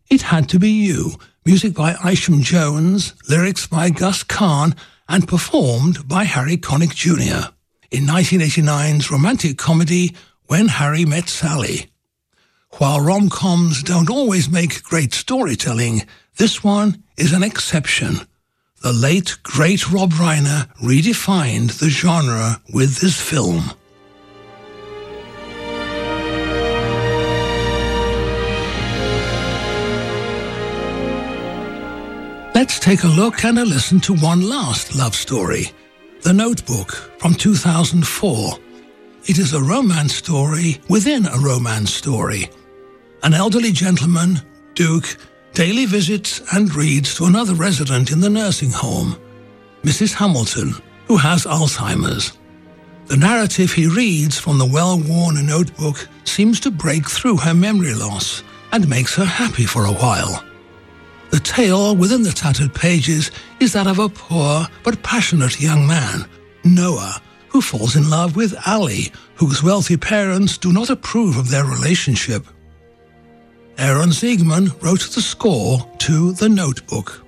It Had to Be You, music by Isham Jones, lyrics by Gus Kahn, and performed by Harry Connick Jr. in 1989's romantic comedy When Harry Met Sally. While rom-coms don't always make great storytelling, this one is an exception. The late, great Rob Reiner redefined the genre with this film. Let's take a look and a listen to one last love story, The Notebook from 2004. It is a romance story within a romance story. An elderly gentleman, Duke, daily visits and reads to another resident in the nursing home, Mrs. Hamilton, who has Alzheimer's. The narrative he reads from the well-worn notebook seems to break through her memory loss and makes her happy for a while. The tale within the tattered pages is that of a poor but passionate young man, Noah, who falls in love with Ali, whose wealthy parents do not approve of their relationship. Aaron Ziegman wrote the score to The Notebook.